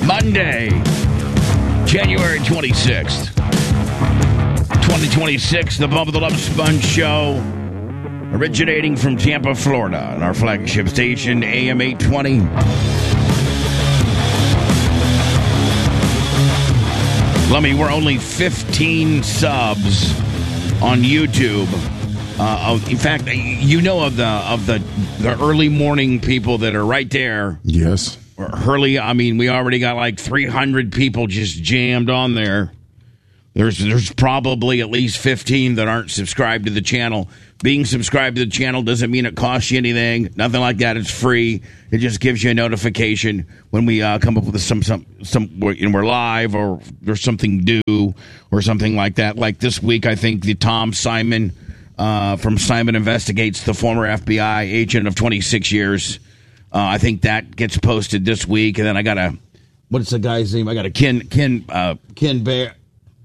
Monday, January 26th, 2026, the Bubba the Love Sponge Show, originating from Tampa, Florida, on our flagship station, AM 820. Lummy, we're only 15 subs on YouTube. In fact, you know of the early morning people that are right there. Yes. Hurley, I mean, we already got like 300 people just jammed on there. There's probably at least 15 that aren't subscribed to the channel. Being subscribed to the channel doesn't mean it costs you anything. Nothing like that. It's free. It just gives you a notification when we come up with some we're live or there's something due or something like that. Like this week, I think the Tom Simon from Simon Investigates, the former FBI agent of 26 years. I think that gets posted this week, and then I got what's the guy's name? I got a Ken Bear,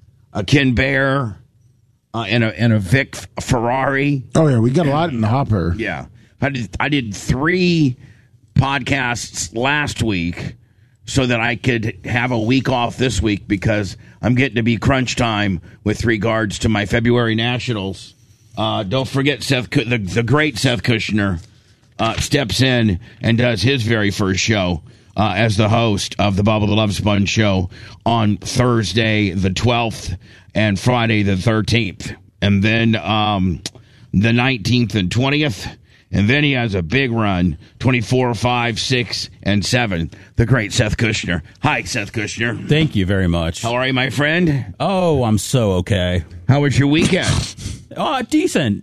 and a Vic Ferrari. Oh yeah, we got a lot in the hopper. Yeah, I did 3 podcasts last week so that I could have a week off this week because I'm getting to be crunch time with regards to my February Nationals. Don't forget the great Seth Kushner. Steps in and does his very first show as the host of the Bubba the Love Sponge Show on Thursday the 12th and Friday the 13th. And then the 19th and 20th. And then he has a big run, 24, 5, 6, and 7. The great Seth Kushner. Hi, Seth Kushner. Thank you very much. How are you, my friend? Oh, I'm so okay. How was your weekend? Decent.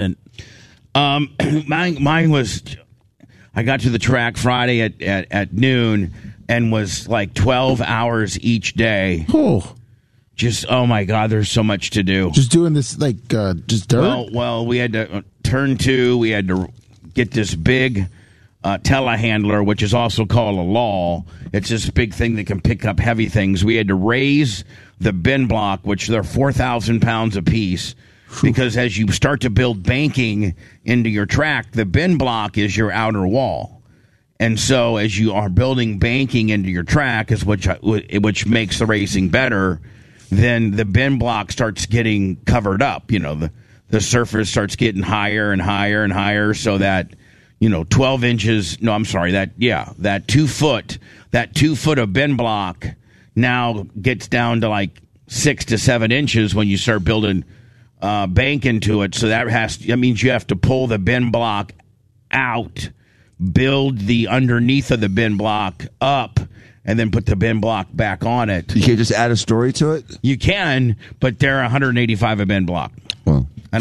Mine was, I got to the track Friday at noon and was like 12 hours each day. Oh. Just, oh my God, there's so much to do. Just doing this, like, just dirt? Well, we had to turn 2. We had to get this big telehandler, which is also called a law. It's this big thing that can pick up heavy things. We had to raise the bin block, which they're 4,000 pounds apiece. Because as you start to build banking into your track, the bin block is your outer wall. And so as you are building banking into your track, is which makes the racing better, then the bin block starts getting covered up. You know, the surface starts getting higher and higher and higher so that, 12 inches, no, I'm sorry, that 2 foot of bin block now gets down to like 6 to 7 inches when you start building bank into it. So that means you have to pull the bin block out, build the underneath of the bin block up, and then put the bin block back on it. You can't just add a story to it? You can, but they're 185 a bin block. Well, and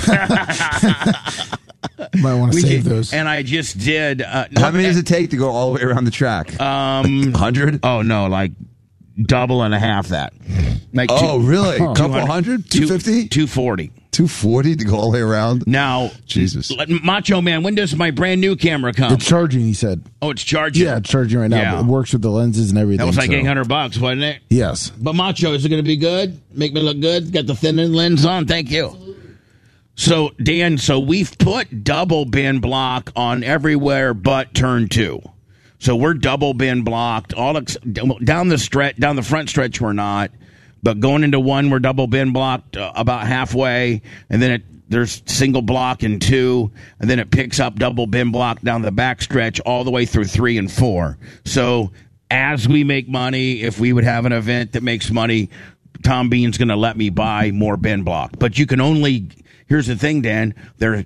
You might want to save those. And I just did. how many does it take to go all the way around the track? 100? Oh no, like double and a half that. Like really? A couple hundred? 250? 240. 240 to go all the way around? Now, Jesus. Macho Man, when does my brand new camera come? It's charging, he said. Oh, it's charging? Yeah, it's charging right now. Yeah. But it works with the lenses and everything. That was like $800, wasn't it? Yes. But Macho, is it going to be good? Make me look good? Got the thin end lens on? Thank you. So, Dan, we've put double bin block on everywhere but turn 2. So we're double bin blocked. Down the front stretch, we're not. But going into 1, we're double bin blocked about halfway, and then there's single block in 2, and then it picks up double bin block down the back stretch all the way through 3 and 4. So as we make money, if we would have an event that makes money, Tom Bean's going to let me buy more bin block. But you can only, here's the thing, Dan, they're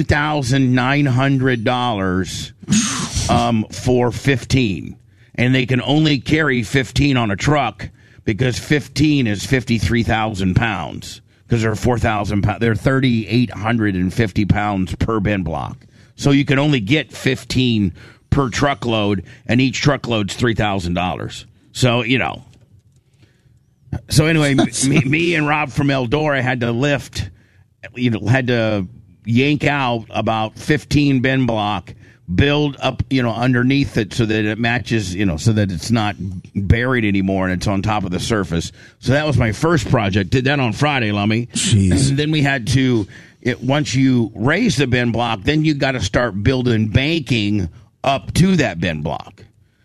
$2,900 for 15, and they can only carry 15 on a truck. Because 15 is 53,000 pounds. Because they're 4,000 pounds. They're 3,850 pounds per bin block. So you can only get 15 per truckload, and each truckload's $3,000. So, So anyway, me and Rob from Eldora had to lift, had to yank out about 15 bin block, build up, underneath it so that it matches, so that it's not buried anymore and it's on top of the surface. So that was my first project. Did that on Friday, Lummy. Jeez. And then we had to, once you raise the bin block, then you got to start building banking up to that bin block.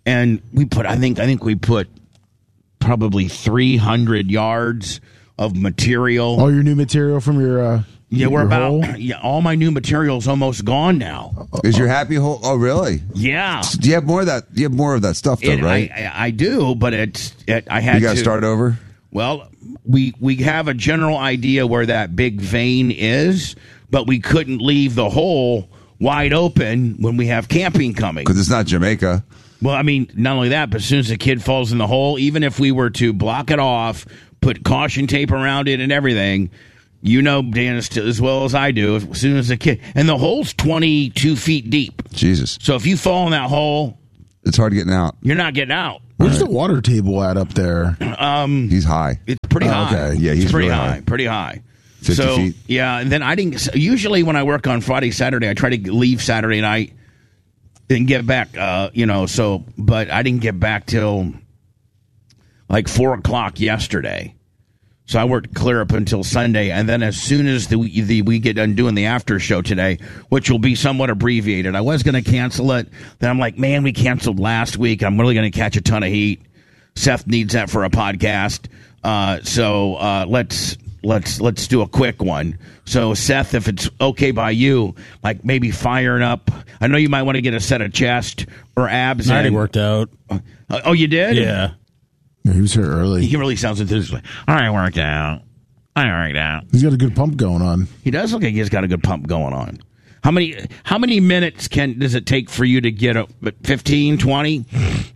and I think we put probably 300 yards of material. All your new material from your we're your about hole? all my new material's almost gone now. Is your happy hole? Oh, really? Yeah. Do you have more of that? You have more of that stuff, though, right? I do, but I had You got to start over. Well, we have a general idea where that big vein is, but we couldn't leave the hole wide open when we have camping coming. Because it's not Jamaica. Well, I mean, not only that, but as soon as the kid falls in the hole, even if we were to block it off, put caution tape around it and everything, you know, Dan, as well as I do, as soon as the kid... And the hole's 22 feet deep. Jesus. So if you fall in that hole... It's hard getting out. You're not getting out. Where's the water table at up there? He's high. It's pretty high. Okay. Yeah, he's it's pretty really high. high. Pretty high. 50 feet. Yeah, and then I didn't... Usually when I work on Friday, Saturday, I try to leave Saturday night and get back, but I didn't get back till like 4 o'clock yesterday. So I worked clear up until Sunday, and then as soon as we get done doing the after show today, which will be somewhat abbreviated, I was going to cancel it. Then I'm like, man, we canceled last week. I'm really going to catch a ton of heat. Seth needs that for a podcast, so let's do a quick one. So Seth, if it's okay by you, like maybe firing up. I know you might want to get a set of chest or abs. I already worked out. Oh, you did? Yeah. Yeah, he was here early. He really sounds enthusiastic. I worked out. He's got a good pump going on. He does look like he's got a good pump going on. How many minutes does it take for you to get up? 15, 20? You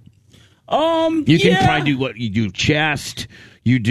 can probably do what you do. Chest. Do you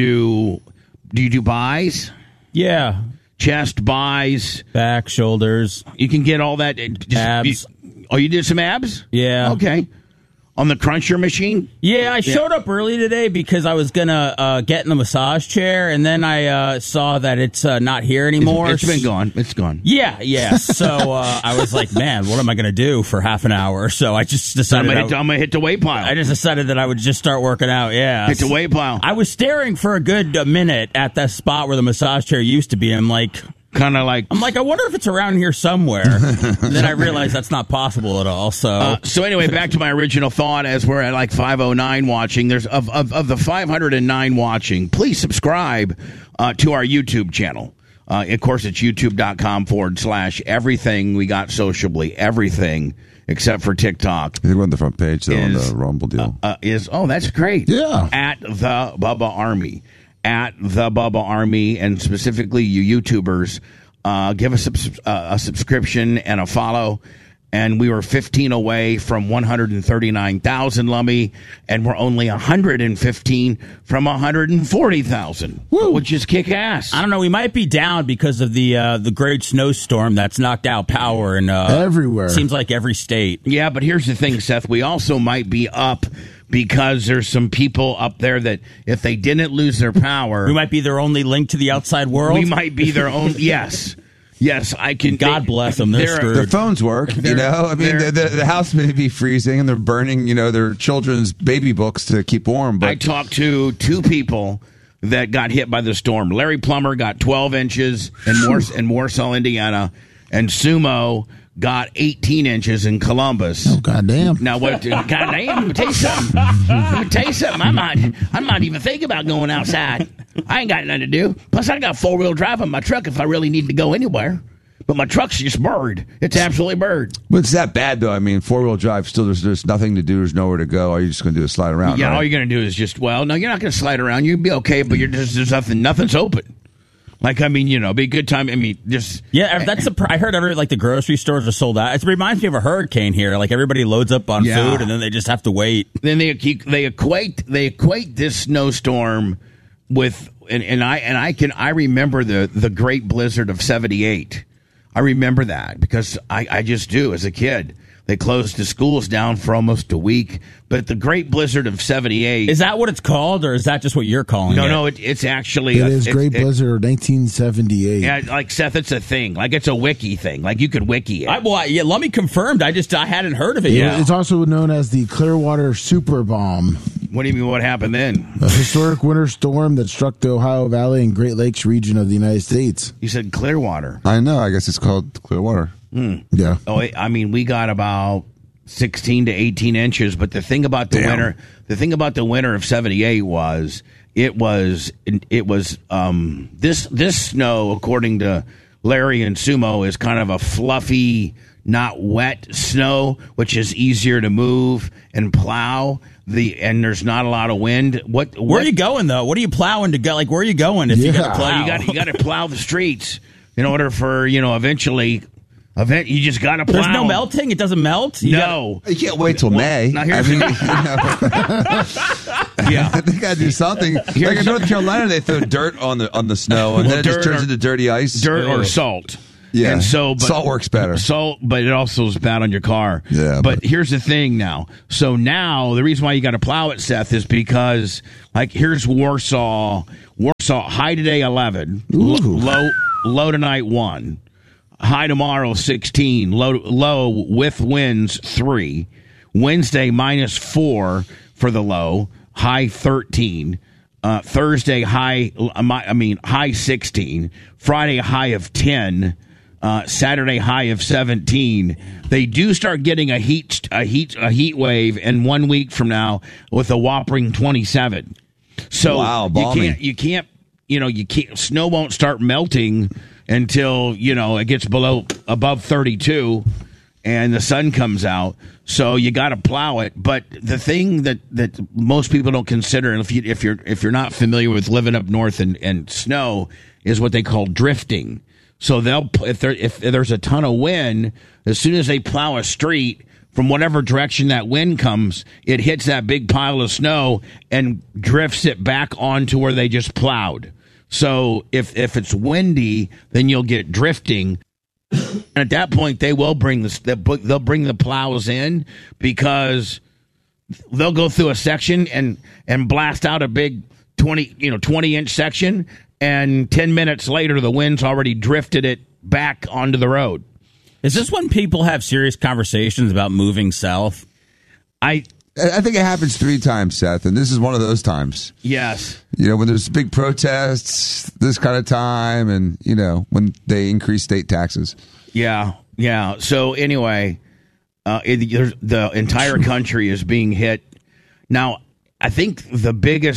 do buys? Yeah. Chest, buys, Back, shoulders. You can get all that. Abs. You did some abs? Yeah. Okay. On the cruncher machine? Yeah, I showed up early today because I was going to get in the massage chair, and then I saw that it's not here anymore. It's been gone. It's gone. Yeah. So I was like, man, what am I going to do for half an hour? So I just decided I'm going to hit the weight pile. I just decided that I would just start working out, yeah. Hit the weight pile. I was staring for a good minute at that spot where the massage chair used to be. I'm like, I wonder if it's around here somewhere. And then I realized that's not possible at all. So anyway, back to my original thought. As we're at like 509 watching, there's of the 509 watching. Please subscribe to our YouTube channel. Of course, it's youtube.com/everything we got sociably, everything except for TikTok. I think we're on the front page though, on the Rumble deal. That's great. Yeah. At the Bubba Army. At the Bubba Army, and specifically you YouTubers, give us a subscription and a follow. And we were 15 away from 139,000, Lummy, and we're only 115 from 140,000, which is kick ass. I don't know. We might be down because of the great snowstorm that's knocked out power in everywhere. Seems like every state. Yeah, but here's the thing, Seth. We also might be up because there's some people up there that if they didn't lose their power, we might be their only link to the outside world. We might be their own. Yes, I can. God bless them. They're screwed. Their phones work. I mean, the house may be freezing, and they're burning, their children's baby books to keep warm. But I talked to two people that got hit by the storm. Larry Plummer got 12 inches in Warsaw, Indiana, and Sumo got 18 inches in Columbus. Oh, goddamn. Now, goddamn, let me tell you something. I'm not even thinking about going outside. I ain't got nothing to do. Plus, I got four-wheel drive on my truck if I really need to go anywhere. But my truck's just bird. It's absolutely bird. But it's that bad, though. I mean, four-wheel drive, still, there's nothing to do. There's nowhere to go. Are you just going to do a slide around? Yeah, right? all you're going to do is no, you're not going to slide around. You'll be okay, but there's nothing's open. Like, I mean, be a good time. I mean, just... Yeah, I heard the grocery stores are sold out. It reminds me of a hurricane here. Like, everybody loads up on food, and then they just have to wait. Then they equate this snowstorm with... I remember the great blizzard of 78. I remember that because I just do as a kid. They closed the schools down for almost a week. But the Great Blizzard of 78... Is that what it's called, or is that just what you're calling it? No, it's actually... It is Great Blizzard of 1978. Yeah, like, Seth, it's a thing. Like, it's a wiki thing. Like, you could wiki it. Let me confirm. I hadn't heard of it yet. It's also known as the Clearwater Super Bomb. What do you mean, what happened then? A historic winter storm that struck the Ohio Valley and Great Lakes region of the United States. You said Clearwater. I know. I guess it's called Clearwater. Yeah. Oh, I mean, we got about 16 to 18 inches. But the thing about the winter of 78 was this snow, according to Larry and Sumo, is kind of a fluffy, not wet snow, which is easier to move and plow. And there's not a lot of wind. Where are you going though? What are you plowing to go? Like, where are you going if you got to plow? You got to plow the streets in order for eventually. You just got to plow. There's no melting. It doesn't melt. You can't wait till May. Now here's yeah, they got to do something. Like in North Carolina, they throw dirt on the snow, and then it just turns into dirty ice, dirt or salt. Yeah, and salt works better. But it also is bad on your car. Yeah, but here's the thing now. So now the reason why you got to plow it, Seth, is because here's Warsaw. High today 11, low tonight 1. High tomorrow 16, low with winds 3. Wednesday -4 for the low, high 13. Thursday high 16. Friday high of 10. Saturday high of 17. They do start getting a heat wave, and 1 week from now with a whopping 27. So wow, you can't snow won't start melting until it gets above 32 and the sun comes out. So you got to plow it. But the thing that most people don't consider, and if you're not familiar with living up north and snow, is what they call drifting. So if there's a ton of wind, as soon as they plow a street, from whatever direction that wind comes, it hits that big pile of snow and drifts it back onto where they just plowed. So if it's windy, then you'll get drifting. And at that point, they will bring the plows in, because they'll go through a section and blast out a big 20-inch section, and 10 minutes later, the wind's already drifted it back onto the road. Is this when people have serious conversations about moving south? I think it happens 3 times, Seth, and this is one of those times. Yes. When there's big protests, this kind of time, and, when they increase state taxes. Yeah. So anyway, the entire country is being hit. Now, I think the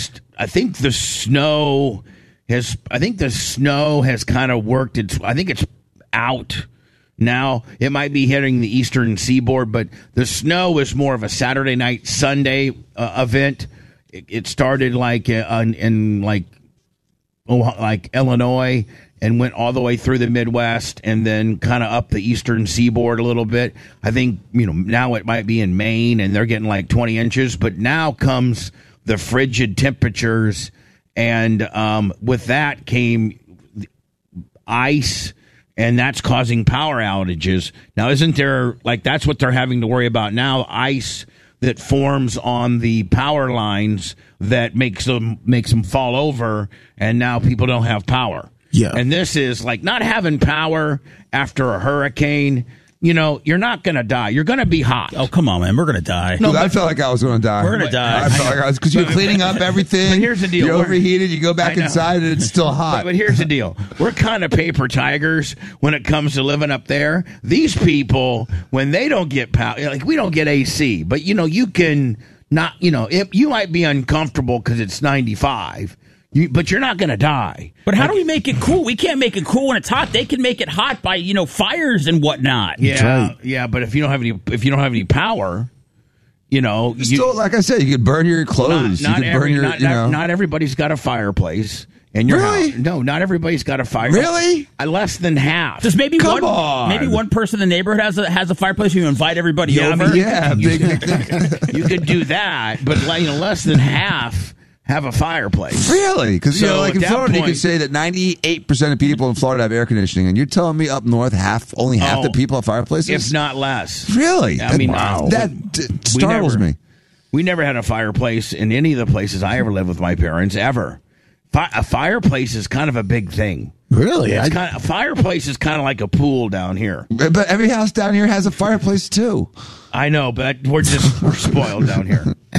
snow has kind of worked I think it's out. Now, it might be hitting the eastern seaboard, but the snow is more of a Saturday night, Sunday event. It started in Illinois and went all the way through the Midwest and then kind of up the eastern seaboard a little bit. I think, now it might be in Maine and they're getting 20 inches, but now comes the frigid temperatures, and with that came ice. And that's causing power outages. Now, isn't there, that's what they're having to worry about now, ice that forms on the power lines that makes them fall over, and now people don't have power. Yeah. And this is not having power after a hurricane. You're not going to die. You're going to be hot. Oh, come on, man. We're going to die. No, I felt like I was going to die. We're going to die. I felt like I was, because you're cleaning up everything. But here's the deal. You're overheated. You go back inside and it's still hot. But here's the deal. We're kind of paper tigers when it comes to living up there. These people, when they don't get power, we don't get AC, but you can not, you might be uncomfortable because it's 95. But you're not going to die. But how do we make it cool? We can't make it cool when it's hot. They can make it hot by fires and whatnot. Yeah, right. Yeah. But if you don't have any power, still, like I said, you could burn your clothes. Not everybody's got a fireplace. In your house. No, not everybody's got a fireplace. Really? Less than half. Just maybe one person in the neighborhood has a fireplace. You invite everybody over. You could do that, but less than half have a fireplace. Really? Because in Florida, you could say that 98% of people in Florida have air conditioning, and you're telling me up north only half the people have fireplaces, if not less. Really? Wow. That startles me. We never had a fireplace in any of the places I ever lived with my parents ever. A fireplace is kind of a big thing. Really? A fireplace is kind of like a pool down here. But every house down here has a fireplace too. I know, but we're spoiled down here.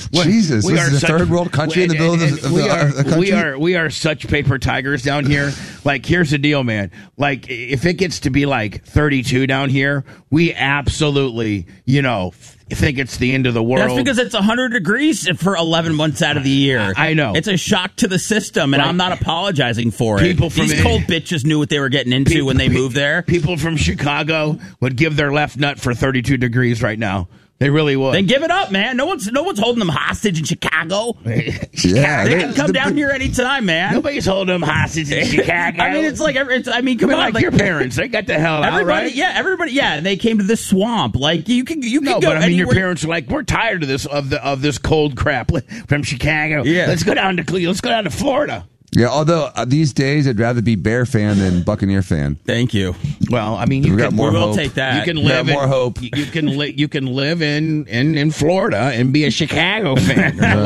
Jesus, we are the third world country in the middle of the country. We are such paper tigers down here. Like, here's the deal, man. Like, if it gets to be like 32 down here, we absolutely, think it's the end of the world. That's because it's 100 degrees for 11 months out of the year. I know. It's a shock to the system, and I'm not apologizing for it. These cold bitches knew what they were getting into when they moved there. People from Chicago would give their left nut for 32 degrees right now. They really would. Then give it up, man. No one's holding them hostage in Chicago. Yeah, they can come down here anytime, man. Nobody's holding them hostage in Chicago. I mean, it's like come on, like your parents. They got the hell out, right? Yeah, everybody. Yeah, they came to this swamp. Like you can no, go. But I mean, your parents are like, we're tired of this this cold crap from Chicago. Yeah, let's go down to Florida. Yeah, although these days I'd rather be Bear fan than Buccaneer fan. Thank you. Well, I mean, we'll take that. You can live more hope. You can live in Florida and be a Chicago fan. There's a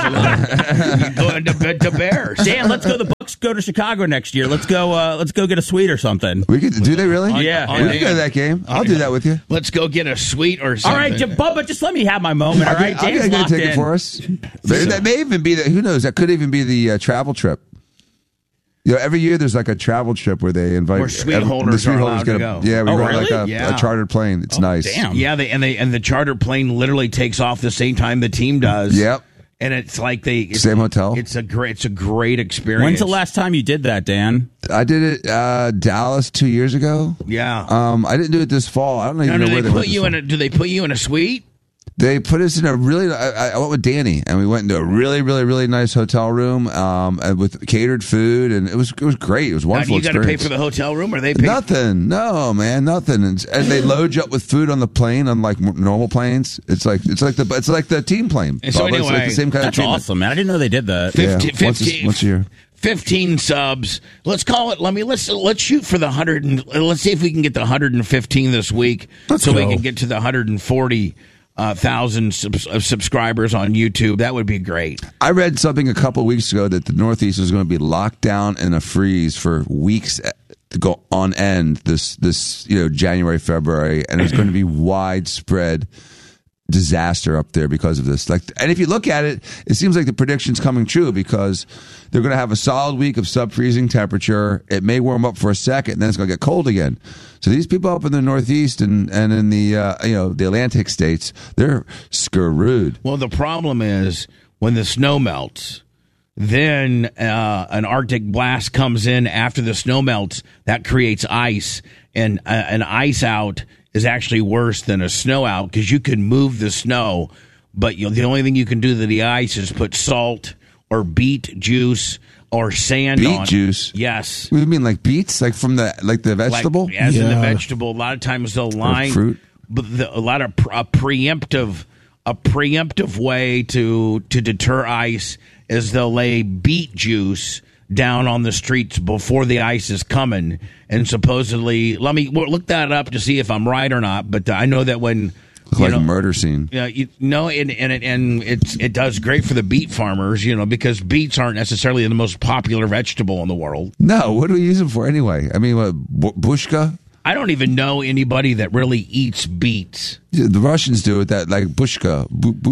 lot. Going to Bears. Dan, let's go. The Bucs go to Chicago next year. Let's go get a suite or something. We could do they really? Yeah, we can go to that game. I'll do that with you. Let's go get a suite or something. All right, Bubba, just let me have my moment. All right, Dan's locked in. Ticket for us. That may even be who knows? That could even be the travel trip. Every year there's like a travel trip where they invite where suite holders are allowed to go. Yeah, we go really? like a chartered plane. It's nice. Damn. Yeah, and the chartered plane literally takes off the same time the team does. Yep. And it's like same hotel. It's a great experience. When's the last time you did that, Dan? I did it Dallas 2 years ago. Yeah. I didn't do it this fall. I don't even know where they put you in. Do they put you in a suite? They put us in a really. I went with Danny, and we went into a really, really, really nice hotel room with catered food, and it was great. It was wonderful. You got to pay for the hotel room, or they pay? Nothing. No, man, nothing. And they load you up with food on the plane, unlike normal planes. It's like the team plane. And so anyway, it's like the same kind that's of treatment. Awesome, man. I didn't know they did that. 15 once a year. 15 subs. Let's call it. Let's shoot for the 100. Let's see if we can get the 115 this week, we can get to the 140. 1,000 subscribers on YouTube. That would be great. I read something a couple of weeks ago that the Northeast was going to be locked down in a freeze for weeks to go on end this January, February, and it's going to be widespread disaster up there because of this. And if you look at it, it seems like the prediction's coming true because they're going to have a solid week of sub-freezing temperature. It may warm up for a second, and then it's going to get cold again. So these people up in the Northeast and in the the Atlantic states, they're screwed. Well, the problem is when the snow melts, then an Arctic blast comes in after the snow melts. That creates ice, and an ice out is actually worse than a snow out because you can move the snow, but the only thing you can do to the ice is put salt or beet juice or sand on. Beet juice? Yes. What do you mean, like beets? Like from the vegetable? In the vegetable. A lot of times they'll line fruit. But a lot of a preemptive way to deter ice is they'll lay beet juice down on the streets before the ice is coming, and supposedly, look that up to see if I'm right or not. But I know that when like a murder scene, and it does great for the beet farmers, because beets aren't necessarily the most popular vegetable in the world. No, what do we use them for anyway? I mean, bushka. I don't even know anybody that really eats beets. Yeah, the Russians do it. That like bushka.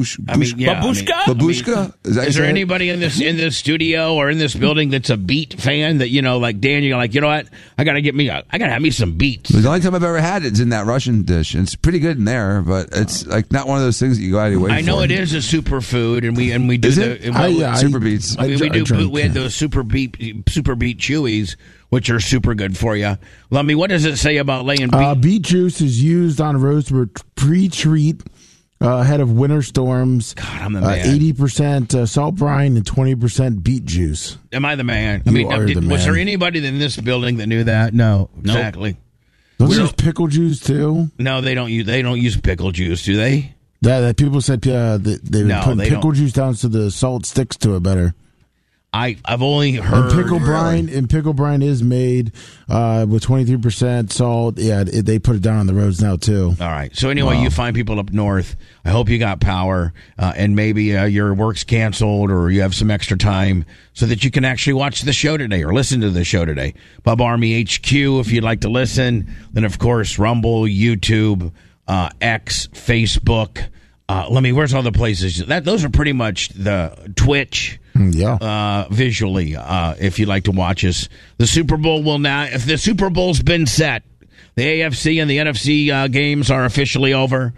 Babushka. Is there anybody in this studio or in this building that's a beet fan? That like Dan, you're like, you know what? I gotta have me some beets. The only time I've ever had it is in that Russian dish, and it's pretty good in there. But it's like not one of those things that you go out of your way for. I know it is a superfood, and we do super beets. We had those super beet chewies, which are super good for you. Lummy, what does it say about laying beet? Beet juice is used on roads for pre-treat ahead of winter storms. God, I'm the man. 80% salt brine and 20% beet juice. Am I the man? Was there anybody in this building that knew that? No, exactly. Those use pickle juice too? No, they don't use pickle juice, do they? That people said they would put pickle juice down so the salt sticks to it better. I've only heard pickle brine is made with 23% salt. Yeah, they put it down on the roads now too. All right. So anyway, you find people up north. I hope you got power, and maybe your work's canceled or you have some extra time so that you can actually watch the show today or listen to the show today. Bub Army HQ, if you'd like to listen. Then of course Rumble, YouTube, X, Facebook. Where's all the places? Those are pretty much the Twitch. Visually, if you'd like to watch us. The Super Bowl will now, if the Super Bowl's been set, the AFC and the NFC games are officially over.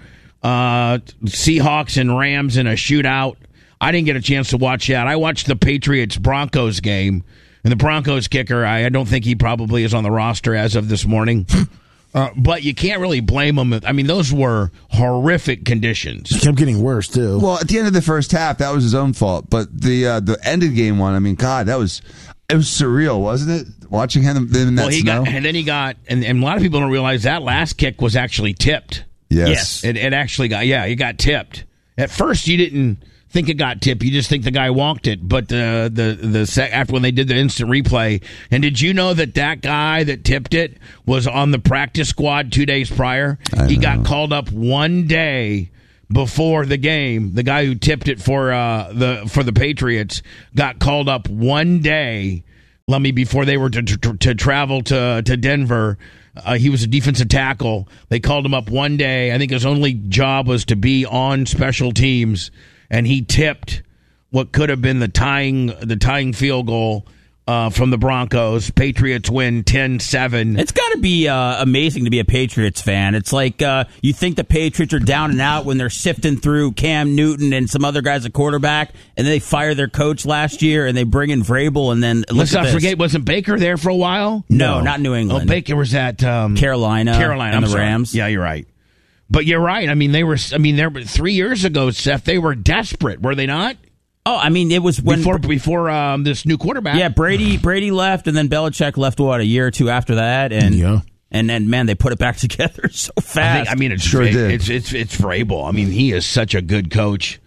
Seahawks and Rams in a shootout. I didn't get a chance to watch that. I watched the Patriots-Broncos game, and the Broncos kicker, I don't think he probably is on the roster as of this morning. But you can't really blame him. I mean, those were horrific conditions. It kept getting worse, too. Well, at the end of the first half, that was his own fault. But the end of game one, I mean, God, it was surreal, wasn't it? Watching him in that snow. And then he got, and a lot of people don't realize that last kick was actually tipped. Yes. It actually got, it got tipped. At first, you didn't think it got tipped. You just think the guy wonked it. But after when they did the instant replay, and did you know that guy that tipped it was on the practice squad 2 days prior? He got called up 1 day before the game. The guy who tipped it for the Patriots got called up 1 day, before they were to travel to Denver. He was a defensive tackle. They called him up 1 day. I think his only job was to be on special teams, and he tipped what could have been the tying field goal from the Broncos. Patriots win 10-7. It's got to be amazing to be a Patriots fan. It's like you think the Patriots are down and out when they're sifting through Cam Newton and some other guys at quarterback, and then they fire their coach last year, and they bring in Vrabel, and then let's not forget, wasn't Baker there for a while? No, not New England. Oh, Baker was at Carolina, and the Rams. Yeah, you're right. But you're right. I mean, they were 3 years ago, Seth. They were desperate, were they not? Oh, I mean, it was when before this new quarterback. Yeah, Brady left, and then Belichick left. What, a year or two after that, and man, they put it back together so fast. It's Vrabel. I mean, he is such a good coach.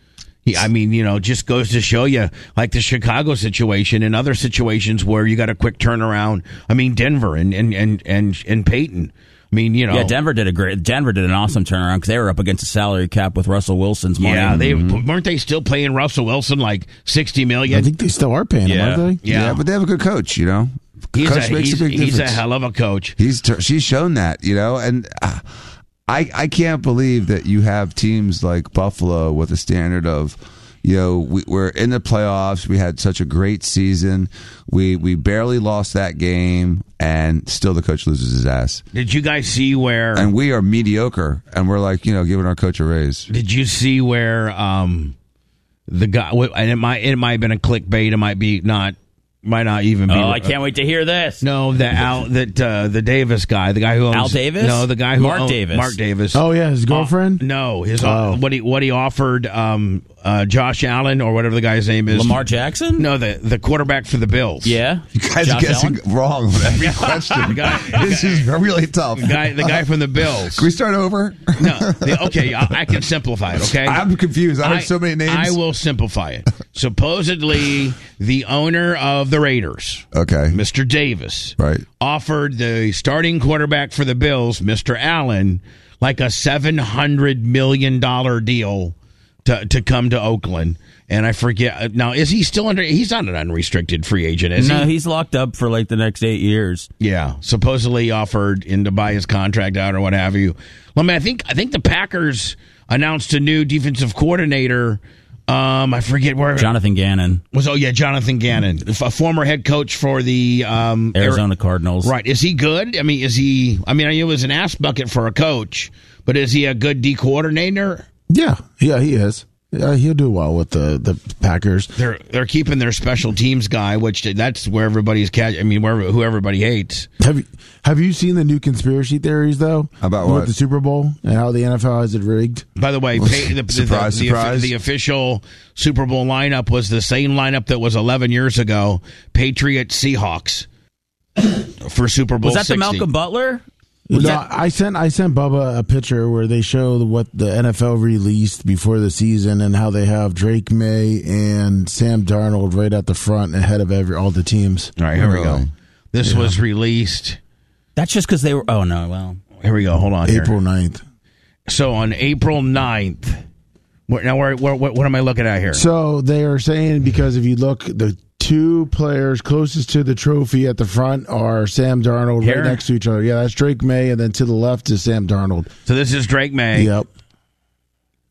Just goes to show you, like the Chicago situation and other situations where you got a quick turnaround. I mean, Denver and Peyton. I mean, Denver did an awesome turnaround because they were up against a salary cap with Russell Wilson's money. Yeah, weren't they still paying Russell Wilson like $60 million? I think they still are paying him, aren't they? Yeah, but they have a good coach. Coach makes a big difference. He's a hell of a coach. She's shown that, and I can't believe that you have teams like Buffalo with a standard of. We're in the playoffs. We had such a great season. We barely lost that game, and still the coach loses his ass. Did you guys see where? And we are mediocre, and we're like, giving our coach a raise. Did you see where the guy? And it might have been a clickbait. It might not even be. Oh, I can't wait to hear this. No, the Davis guy, the guy who owns Al Davis. No, the guy who Mark Davis. Oh yeah, his girlfriend. No, what he offered Josh Allen or whatever the guy's name is. Lamar Jackson. No, the quarterback for the Bills. Yeah, you guys Josh are guessing Allen? wrong on every question. This is really tough. The guy from the Bills. Can we start over? No, okay, I can simplify it. Okay, I'm confused. I heard so many names. I will simplify it. Supposedly, the owner of the Raiders, Mr. Davis, offered the starting quarterback for the Bills, Mr. Allen, like a $700 million deal to come to Oakland. And I forget now, is he still he's not an unrestricted free agent, is he? No, he's locked up for like the next 8 years. Yeah, supposedly offered to buy his contract out or what have you. Well, I mean, I think the Packers announced a new defensive coordinator. I forget where. Jonathan Gannon. Jonathan Gannon, a former head coach for the Arizona Cardinals. Right. Is he good? I mean, I know it was an ass bucket for a coach, but is he a good D coordinator? Yeah, he is. He'll do well with the Packers. They're keeping their special teams guy, which that's where everybody's who everybody hates. Have you seen the new conspiracy theories though about what? With the Super Bowl and how the NFL has it rigged? By the way, surprise. The official Super Bowl lineup was the same lineup that was 11 years ago: Patriots, Seahawks for Super Bowl. Was that 60. the Malcolm Butler? I sent Bubba a picture where they show what the NFL released before the season and how they have Drake May and Sam Darnold right at the front ahead of all the teams. All right, here we go. This was released. That's just because they were. Oh no, well, here we go. Hold on. April 9th. So on April 9th. What am I looking at here? So they are saying because if you look, the two players closest to the trophy at the front are Sam Darnold right next to each other. Yeah, that's Drake May, and then to the left is Sam Darnold. So this is Drake May. Yep.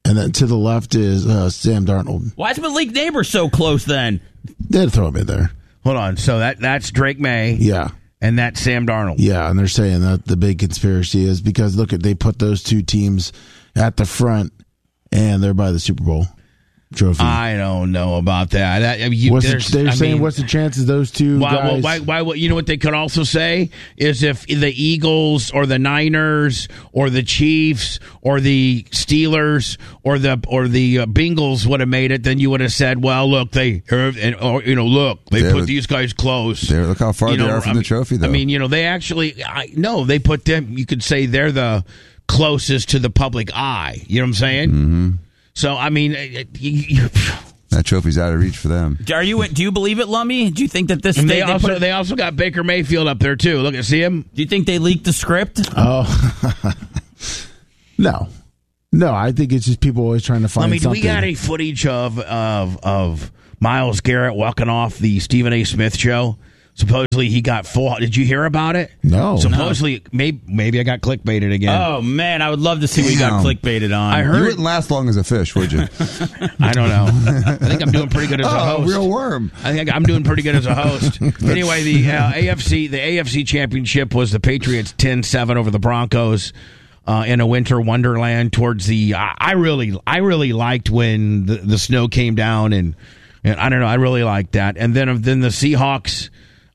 And then to the left is Sam Darnold. Why is Malik Neighbors so close then? They'd throw him in there. Hold on. So that's Drake May. Yeah. And that's Sam Darnold. Yeah, and they're saying that the big conspiracy is because, look, they put those two teams at the front, and they're by the Super Bowl trophy. I don't know about that. They're saying, what's the chances those two guys... Why, you know what they could also say is if the Eagles or the Niners or the Chiefs or the Steelers or the Bengals would have made it, then you would have said, well, look, they put these guys close. Look how far they are from the trophy, though. I mean, they actually... they put them... You could say they're the closest to the public eye. You know what I'm saying? Mm-hmm. So, I mean... that trophy's out of reach for them. Do you believe it, Lummy? Do you think that this... And they also got Baker Mayfield up there, too. Look, see him? Do you think they leaked the script? Oh. No, I think it's just people always trying to find something. We got a footage of Myles Garrett walking off the Stephen A. Smith show. Supposedly he got full. Did you hear about it? No. Supposedly, maybe I got clickbaited again. Oh man, I would love to see what you got clickbaited on. I heard you wouldn't last long as a fish, would you? I don't know. I think I'm doing pretty good as a host. Real worm. I think I'm doing pretty good as a host. Anyway, the AFC Championship was the Patriots 10-7 over the Broncos. In a winter wonderland towards the, I really liked when the snow came down and I don't know, I really liked that. And then the Seahawks,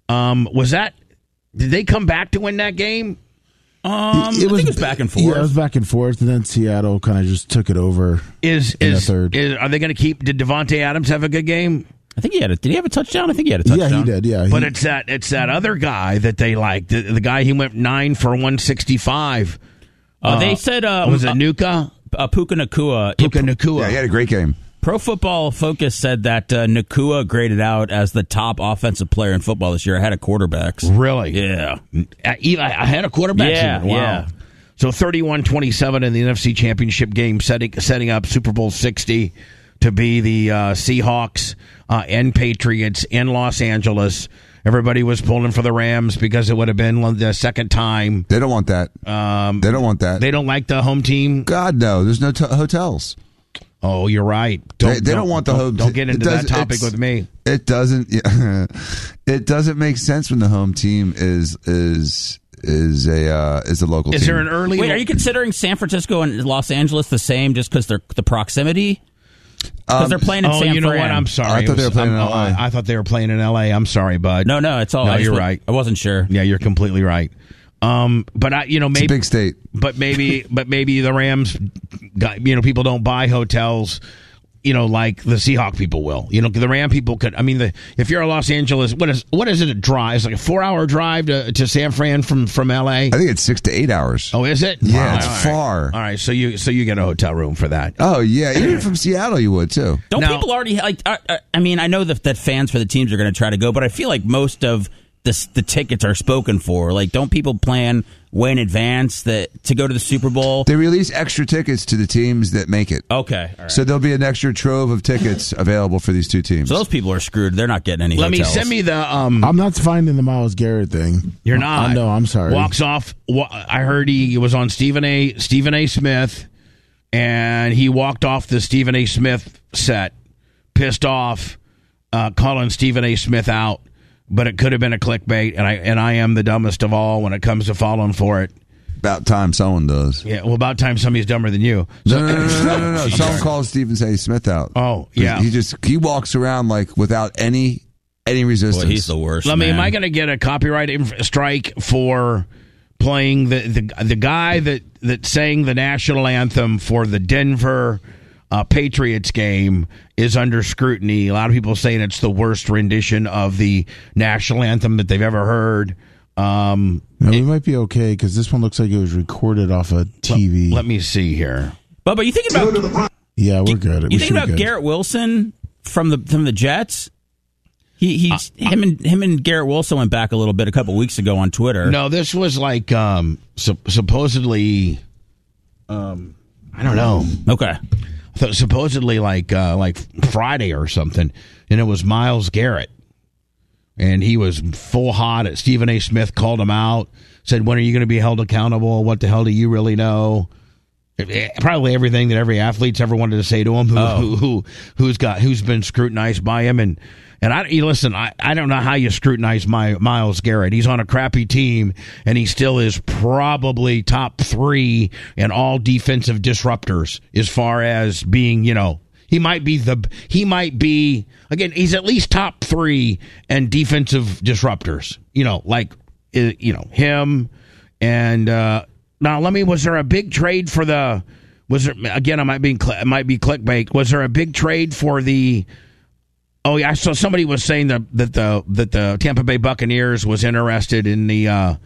did they come back to win that game? I think it was back and forth. Yeah, it was back and forth, and then Seattle kind of just took it over in the third. Are they going to keep? Did Devontae Adams have a good game? I think did he have a touchdown? I think he had a touchdown. Yeah, he did. Yeah, but it's that other guy that they like. The guy he went 9 for 165. They said was it Nuka? Puka Nacua. Puka Nacua. Yeah, he had a great game. Pro Football Focus said that Nacua graded out as the top offensive player in football this year ahead of quarterbacks. Really? Yeah. Ahead of quarterbacks? Yeah. Wow. Yeah. So 31-27 in the NFC Championship game, setting up Super Bowl 60 to be the Seahawks and Patriots in Los Angeles. Everybody was pulling for the Rams because it would have been the second time. They don't want that. They don't want that. They don't like the home team? God, no. There's no hotels. Oh, you're right. They don't want the home. Don't get into that topic with me. It doesn't. It doesn't make sense when the home team is a local team. Is there an early? Wait, are you considering San Francisco and Los Angeles the same just because they're the proximity? Because they're playing in San Fran. You know what? I'm sorry. I thought they were playing in L.A. I thought they were playing in L.A. I'm sorry, bud. No, it's all. No, you're right. I wasn't sure. Yeah, you're completely right. But maybe it's a big state. But maybe the Rams, people don't buy hotels, like the Seahawk people will. The Ram people could. I mean, if you're a Los Angeles, what is it a drive? It's like a 4-hour drive to San Fran from L.A. I think it's 6 to 8 hours. Oh, is it? Yeah, it's far. All right, so you get a hotel room for that. Oh yeah, even from Seattle you would too. Don't people already like? I mean, I know that fans for the teams are going to try to go, but I feel like most of the tickets are spoken for. Like, don't people plan way in advance to go to the Super Bowl? They release extra tickets to the teams that make it. Okay. All right. So there'll be an extra trove of tickets available for these two teams. So those people are screwed. They're not getting any hotels. Send me the... I'm not finding the Myles Garrett thing. You're not? No, I'm sorry. Walks off. I heard he was on Stephen A. Smith, and he walked off the Stephen A. Smith set, pissed off, calling Stephen A. Smith out. But it could have been a clickbait, and I am the dumbest of all when it comes to falling for it. About time someone does. Yeah, well, about time somebody's dumber than you. No. Someone calls Stephen A. Smith out. Oh, yeah. He walks around like without any resistance. Boy, he's the worst. Am I going to get a copyright strike for playing the guy that sang the national anthem for the Denver Patriots game is under scrutiny? A lot of people saying it's the worst rendition of the national anthem that they've ever heard. We might be okay because this one looks like it was recorded off a TV. Let me see here. Bubba, you thinking about? Yeah, we're good. You thinking about Garrett Wilson from the Jets? Him and Garrett Wilson went back a little bit a couple weeks ago on Twitter. No, this was like supposedly. I don't know. Okay. Supposedly like Friday or something, and it was Myles Garrett, and he was full hot at Stephen A. Smith, called him out, said, "When are you going to be held accountable? What the hell do you really know?" Probably everything that every athlete's ever wanted to say to him who's been scrutinized by him. And listen, I don't know how you scrutinize Myles Garrett. He's on a crappy team, and he still is probably top 3 in all defensive disruptors as far as being, he might be again, he's at least top 3 in defensive disruptors, him. And now was there a big trade for again, it might be clickbait. Was there a big trade for the, oh yeah, I saw somebody was saying that the Tampa Bay Buccaneers was interested in the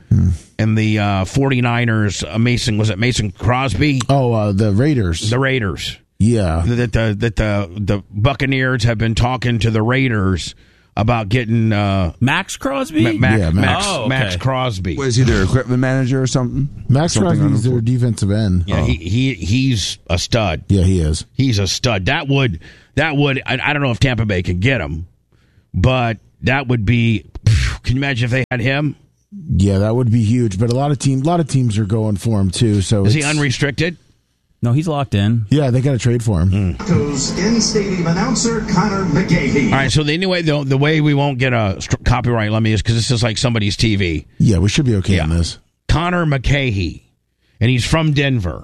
49ers. Was it Mason Crosby? Oh, the Raiders. The Raiders. Yeah. That the Buccaneers have been talking to the Raiders about getting Max Crosby? Max Crosby. Was he their equipment manager or something? Max Crosby's their defensive end. Yeah, he's a stud. Yeah, he is. He's a stud. That would I don't know if Tampa Bay can get him, but that would be. Can you imagine if they had him? Yeah, that would be huge. But a lot of teams are going for him too. So is he unrestricted? No, he's locked in. Yeah, they got to trade for him. In-stadium announcer Connor McGahey. All right, so the way we won't get a copyright, is because this is like somebody's TV. Yeah, we should be okay on this. Connor McGahey, and he's from Denver.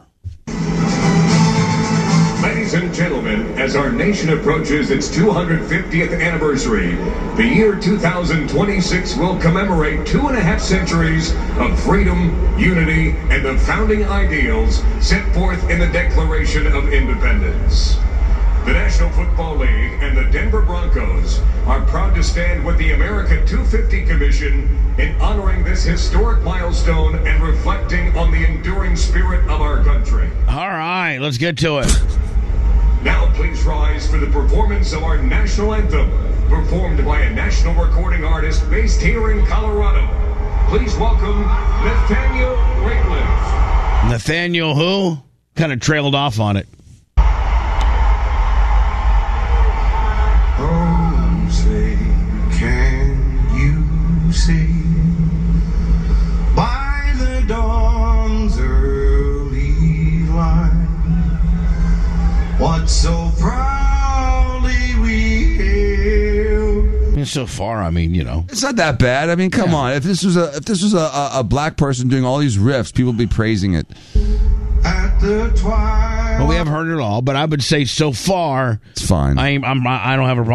Ladies and gentlemen, as our nation approaches its 250th anniversary, the year 2026 will commemorate 2.5 centuries of freedom, unity, and the founding ideals set forth in the Declaration of Independence. The National Football League and the Denver Broncos are proud to stand with the America 250 Commission in honoring this historic milestone and reflecting on the enduring spirit of our country. All right, let's get to it. Now please rise for the performance of our national anthem, performed by a national recording artist based here in Colorado. Please welcome Nathaniel Rateliff. Nathaniel who? Kind of trailed off on it. Oh, say, can you see by the dawn's early light what so proudly we hailed? So far, it's not that bad. Come on. If this was a black person doing all these riffs, people would be praising it. At the twilight. Well, we haven't heard it all, but I would say so far it's fine. I don't have a problem.